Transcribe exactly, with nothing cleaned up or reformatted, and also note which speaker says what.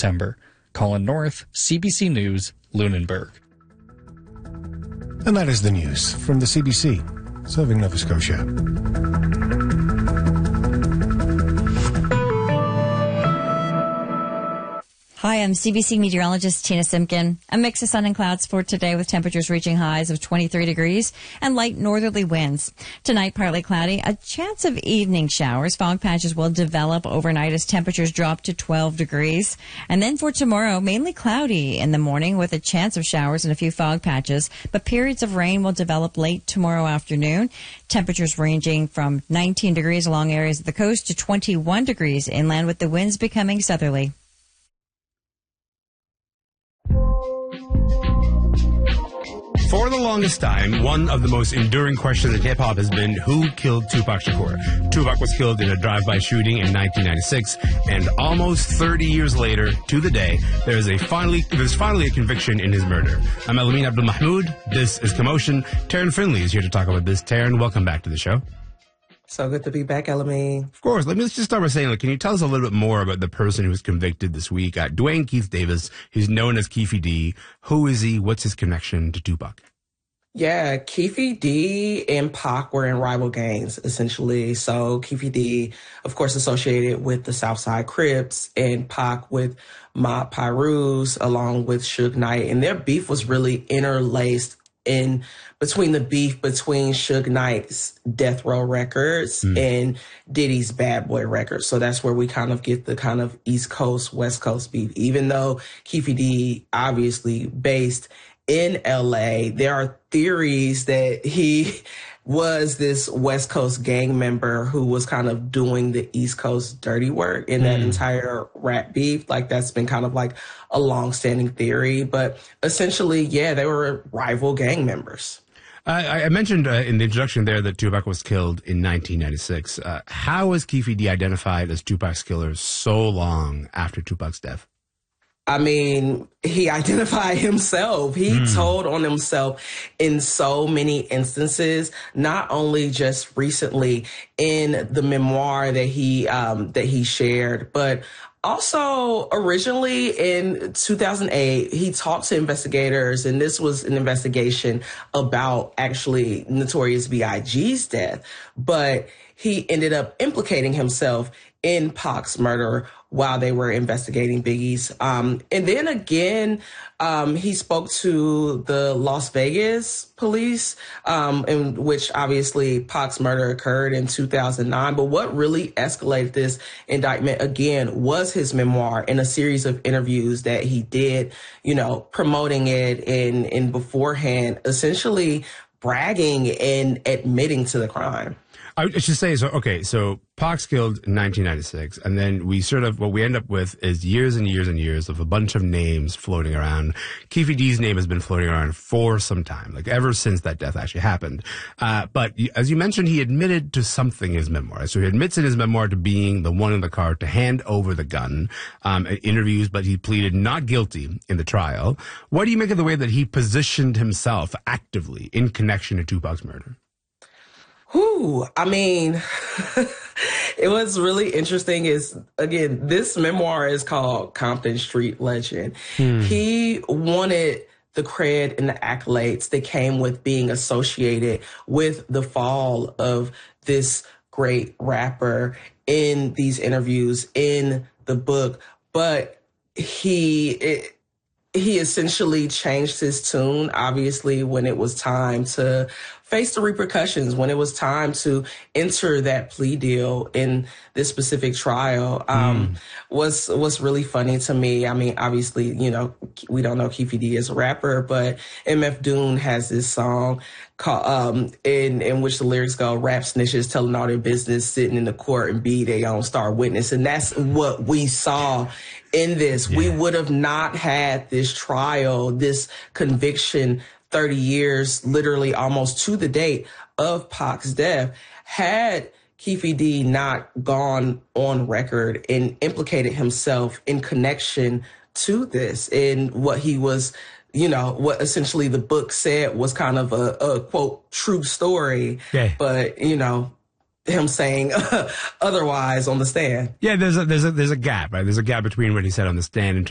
Speaker 1: September. Colin North, C B C News, Lunenburg.
Speaker 2: And that is the news from the C B C, serving Nova Scotia.
Speaker 3: Hi, I'm C B C meteorologist Tina Simpkin. A mix of sun and clouds for today with temperatures reaching highs of twenty-three degrees and light northerly winds. Tonight, partly cloudy, a chance of evening showers. Fog patches will develop overnight as temperatures drop to twelve degrees. And then for tomorrow, mainly cloudy in the morning with a chance of showers and a few fog patches, but periods of rain will develop late tomorrow afternoon. Temperatures ranging from nineteen degrees along areas of the coast to twenty-one degrees inland with the winds becoming southerly.
Speaker 4: For the longest time, one of the most enduring questions in hip-hop has been who killed Tupac Shakur. Tupac was killed in a drive-by shooting in nineteen ninety-six, and almost thirty years later, to the day, there is a finally there's finally a conviction in his murder. I'm Elamin Abdul Mahmoud. This is Commotion. Taryn Finley is here to talk about this. Taryn, welcome back to the show.
Speaker 5: So good to be back, Elamin.
Speaker 4: Of course. Let me just start by saying, like, can you tell us a little bit more about the person who was convicted this week? Uh, Dwayne Keith Davis, he's known as Keefe D. Who is he? What's his connection to Tupac?
Speaker 5: Yeah, Keefe D and Pac were in rival gangs, essentially. So Keefe D, of course, associated with the Southside Crips, and Pac with Mob Pirus, along with Suge Knight. And their beef was really interlaced in between the beef between Suge Knight's Death Row Records mm. and Diddy's Bad Boy Records. So that's where we kind of get the kind of East Coast, West Coast beef. Even though Keefe D obviously based in L A, there are theories that he was this West Coast gang member who was kind of doing the East Coast dirty work in that mm. entire rap beef. Like, that's been kind of like a long-standing theory. But essentially, yeah, they were rival gang members.
Speaker 4: I, I mentioned uh, in the introduction there that Tupac was killed in nineteen ninety-six. Uh, how was Keefe D identified as Tupac's killer so long after Tupac's death?
Speaker 5: I mean, he identified himself. He mm. told on himself in so many instances, not only just recently in the memoir that he um, that he shared, but also originally in two thousand eight, he talked to investigators, and this was an investigation about actually Notorious B I G's death, but he ended up implicating himself in Pac's murder while they were investigating Biggie's. Um, and then again, um, he spoke to the Las Vegas police, um, in which obviously Pac's murder occurred in two thousand nine. But what really escalated this indictment again was his memoir and a series of interviews that he did, you know, promoting it and, and beforehand, essentially bragging and admitting to the crime.
Speaker 4: I should say, so, okay, so Pac's killed in nineteen ninety-six, and then we sort of, what we end up with is years and years and years of a bunch of names floating around. Keefe D's name has been floating around for some time, like ever since that death actually happened. Uh, but as you mentioned, he admitted to something in his memoir. So he admits in his memoir to being the one in the car to hand over the gun um, at interviews, but he pleaded not guilty in the trial. What do you make of the way that he positioned himself actively in connection to Tupac's murder?
Speaker 5: Whew, I mean, it was really interesting is, again, this memoir is called Compton Street Legend. Hmm. He wanted the cred and the accolades that came with being associated with the fall of this great rapper in these interviews, in the book. But he... It, He essentially changed his tune, obviously, when it was time to face the repercussions, when it was time to enter that plea deal in this specific trial. Um, mm. what's, what's really funny to me, I mean, obviously, you know, we don't know Keefe D as a rapper, but M F Doom has this song called, um, in, in which the lyrics go, rap snitches telling all their business, sitting in the court and be their own star witness. And that's what we saw in this. Yeah. We would have not had this trial, this conviction, thirty years, literally almost to the date of Pac's death, had Keefe D not gone on record and implicated himself in connection to this. And what he was, you know, what essentially the book said was kind of a, a quote, true story. Yeah. But, you know, him saying otherwise on the stand.
Speaker 4: Yeah, there's a, there's a, there's a gap, right? There's a gap between what he said on the stand and